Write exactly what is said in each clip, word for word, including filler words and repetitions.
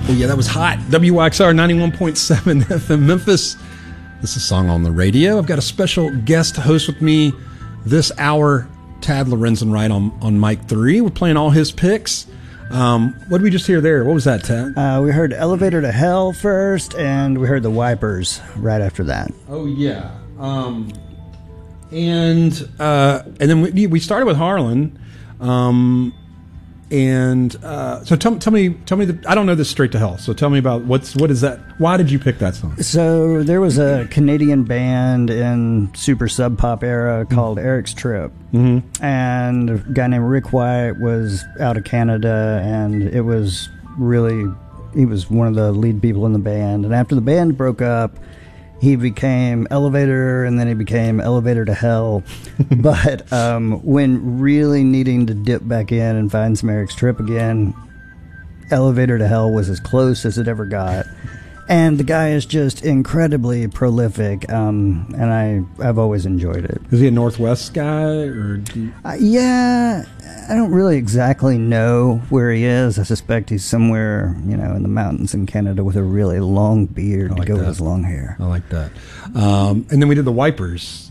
Oh, yeah, that was hot. W Y X R ninety-one point seven F M Memphis. This is a song on the radio. I've got a special guest host with me this hour, Tad Lorenzen, right on, on mic three. We're playing all his picks. Um, what did we just hear there? What was that, Tad? Uh, we heard Elevator to Hell first, and we heard the Wipers right after that. Oh, yeah. Um, and uh, and then we, we started with Harlan. Um And uh, so tell, tell me, tell me. The, I don't know this Straight to Hell. So tell me about what's what is that? Why did you pick that song? So there was a Canadian band in super sub pop era called mm-hmm. Eric's Trip, mm-hmm. and a guy named Rick White was out of Canada, and it was really he was one of the lead people in the band. And after the band broke up, he became Elevator, and then he became Elevator to Hell. But um, when really needing to dip back in and find some Eric's Trip again, Elevator to Hell was as close as it ever got. And the guy is just incredibly prolific, um, and I, I've always enjoyed it. Is he a Northwest guy? or? You... Uh, yeah, I don't really exactly know where he is. I suspect he's somewhere, you know, in the mountains in Canada with a really long beard like to go that. with his long hair. I like that. Um, and then we did the Wipers.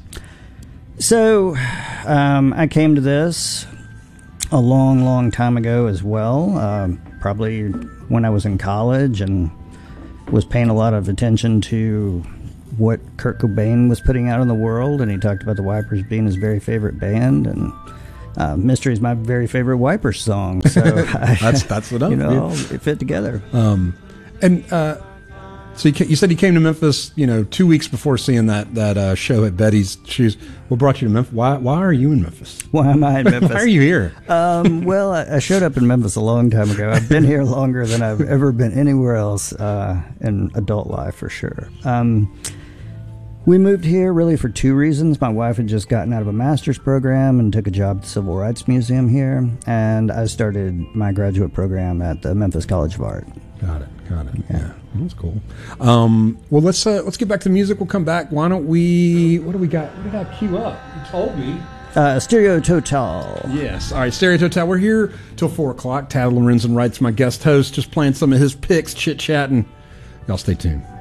So um, I came to this a long, long time ago as well, um, probably when I was in college and was paying a lot of attention to what Kurt Cobain was putting out in the world, and he talked about the Wipers being his very favorite band, and uh, Mystery is my very favorite Wipers song. So I, that's that's what I'm. You know, it fit together. Um, and uh, so you, you said you came to Memphis, you know, two weeks before seeing that that uh, show at Betty's Shoes. What brought you to Memphis? Why why are you in Memphis? Why am I in Memphis? Why are you here? Um, well, I, I showed up in Memphis a long time ago. I've been here longer than I've ever been anywhere else uh, in adult life, for sure. Um, we moved here really for two reasons. My wife had just gotten out of a master's program and took a job at the Civil Rights Museum here, and I started my graduate program at the Memphis College of Art. Got it. Got it. Yeah, yeah. That's cool. Um, well, let's uh, let's get back to music. We'll come back. Why don't we? What do we got? What did I queue up? You told me. Uh, Stereo Total. Yes. All right, Stereo Total. We're here till four o'clock. Tad Lorenzen writes my guest host, just playing some of his picks, chit chatting. Y'all stay tuned.